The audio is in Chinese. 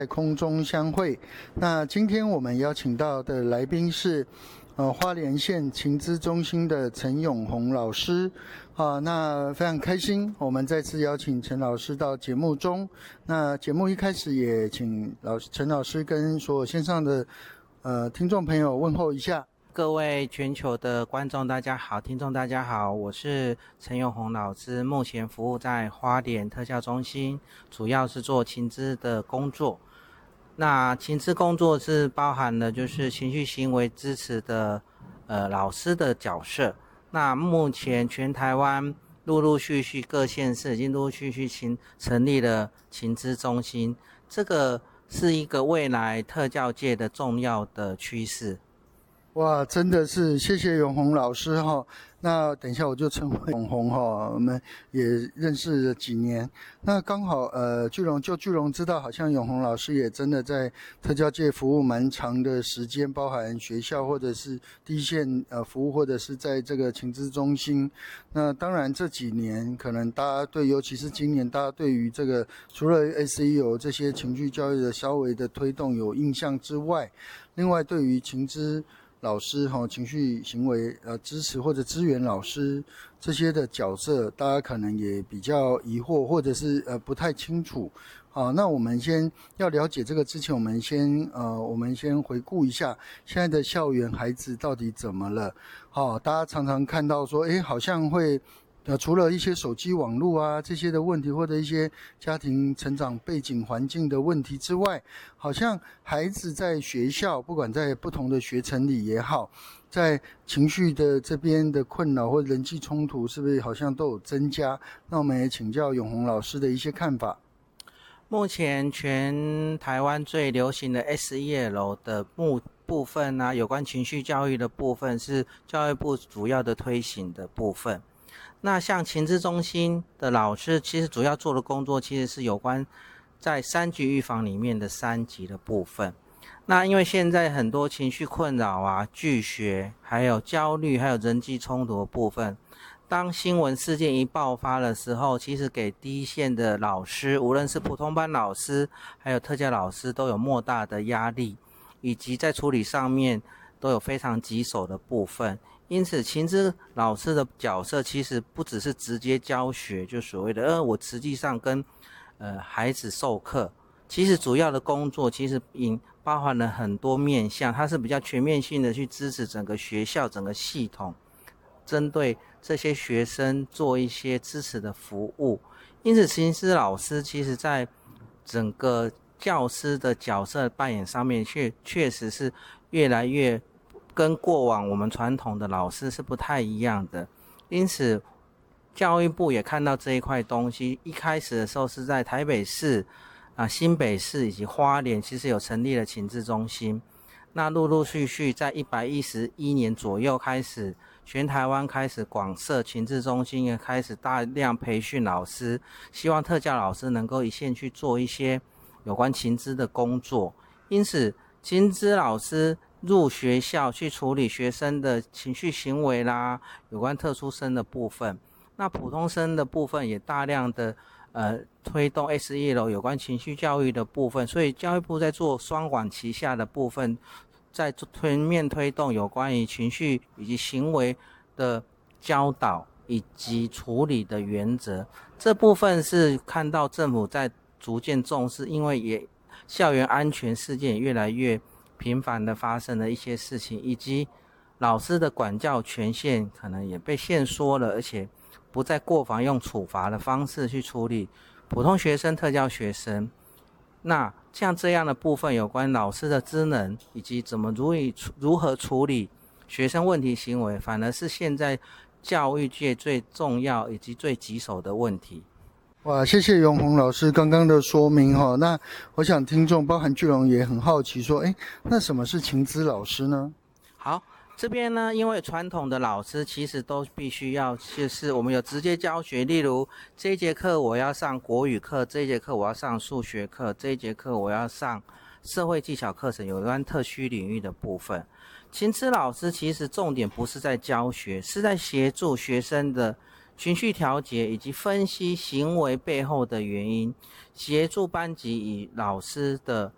在空中相会。那今天我们邀请到的来宾是花莲县情资中心的陈永宏老师那非常开心，我们再次邀请陈老师到节目中。那节目一开始也请陈老师跟所有线上的听众朋友问候一下。 各位全球的观众大家好，听众大家好，我是陈永宏老师，目前服务在花莲特教中心，主要是做情资的工作。那情资工作是包含了就是情绪行为支持的老师的角色。那目前全台湾陆陆续续各县市已经陆陆续续成立了情资中心，这个是一个未来特教界的重要的趋势。 哇，真的是谢谢永宏老师哈。那等一下我就称为永宏哈，我们也认识了几年。那刚好巨龙知道，好像永宏老师也真的在特教界服务蛮长的时间，包含学校或者是第一线服务，或者是在这个情资中心。那当然这几年可能大家尤其是今年，大家对于这个除了 SEL 这些情绪教育的稍微的推动有印象之外，另外对于情资老师情绪行为支持或者支援老师这些的角色，大家可能也比较疑惑，或者是不太清楚。好，那我们先要了解这个之前，我们先回顾一下现在的校园孩子到底怎么了。好，大家常常看到说好像会除了一些手机网络啊这些的问题，或者一些家庭成长背景环境的问题之外，好像孩子在学校，不管在不同的学程里也好，在情绪的这边的困扰或人际冲突，是不是好像都有增加？那我们也请教永宏老师的一些看法。 目前全台湾最流行的 SEL 的部分啊，有关情绪教育的部分是教育部主要的推行的部分。那像情资中心的老师，其实主要做的工作其实是有关在3级预防里面的3级的部分。那因为现在很多情绪困扰啊、拒学、还有焦虑、还有人际冲突的部分，当新闻事件一爆发的时候，其实给第一线的老师，无论是普通班老师还有特教老师，都有莫大的压力，以及在处理上面都有非常棘手的部分。因此情资老师的角色其实不只是直接教学，就所谓的我实际上跟孩子授课，其实主要的工作其实包含了很多面向，它是比较全面性的去支持整个学校整个系统，针对这些学生做一些支持的服务。因此情资老师其实在整个教师的角色扮演上面确实是越来越跟过往我们传统的老师是不太一样的。因此教育部也看到这一块东西，一开始的时候是在台北市新北市以及花莲其实有成立了情资中心。那陆陆续续在111年左右开始，全台湾开始广设情资中心，也开始大量培训老师，希望特教老师能够一线去做一些有关情资的工作。因此情资老师入学校去处理学生的情绪行为啦，有关特殊生的部分。那普通生的部分也大量的推动 SEL 有关情绪教育的部分，所以教育部在做双管齐下的部分，在全面推动有关于情绪以及行为的教导以及处理的原则。这部分是看到政府在逐渐重视，因为校园安全事件也越来越频繁的发生的一些事情，以及老师的管教权限可能也被限缩了，而且不再过防用处罚的方式去处理普通学生、特教学生。那像这样的部分有关老师的职能以及如何处理学生问题行为，反而是现在教育界最重要以及最棘手的问题。 哇，谢谢永宏老师刚刚的说明哈。那我想听众包含巨龙也很好奇说，那什么是情资老师呢？ 好，这边呢，因为传统的老师其实都必须要，就是我们有直接教学，例如这一节课我要上国语课，这一节课我要上数学课，这一节课我要上社会技巧课程，有关特需领域的部分。情资老师其实重点不是在教学，是在协助学生的情绪调节以及分析行为背后的原因，协助班级与老师的